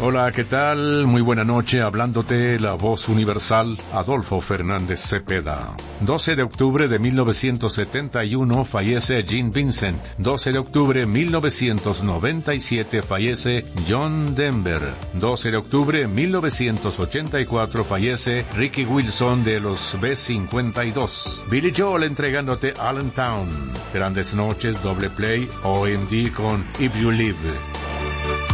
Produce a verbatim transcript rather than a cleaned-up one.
Hola, ¿qué tal? Muy buena noche, hablándote la voz universal, Adolfo Fernández Cepeda. doce de octubre de mil novecientos setenta y uno fallece Gene Vincent. doce de octubre de mil novecientos noventa y siete fallece John Denver. doce de octubre de mil novecientos ochenta y cuatro fallece Ricky Wilson de los B cincuenta y dos. Billy Joel entregándote Allentown. Grandes noches, doble play, O M D con If You Live.